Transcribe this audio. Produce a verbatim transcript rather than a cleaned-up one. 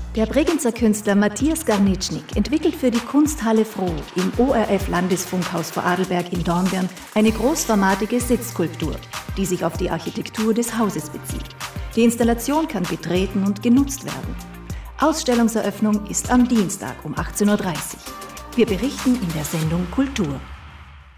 Der Bregenzer Künstler Matthias Garnitschnik entwickelt für die Kunsthalle Froh im O R F-Landesfunkhaus Vorarlberg in Dornbirn eine großformatige Sitzskulptur, die sich auf die Architektur des Hauses bezieht. Die Installation kann betreten und genutzt werden. Ausstellungseröffnung ist am Dienstag um achtzehn Uhr dreißig. Wir berichten in der Sendung Kultur.